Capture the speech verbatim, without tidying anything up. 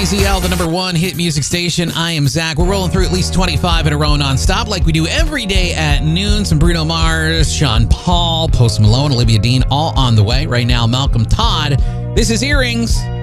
Z L, the number one hit music station. I am Zach. We're rolling through at least twenty-five in a row nonstop like we do every day at noon. Some Bruno Mars, Sean Paul, Post Malone, Olivia Dean, all on the way. Right now, Malcolm Todd. This is Earrings.